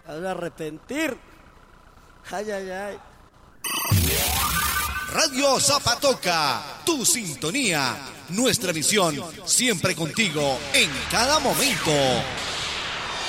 Vas a arrepentir. Ay, ay, ay. Radio Zapatoca, tu sintonía, nuestra visión, siempre contigo en cada momento.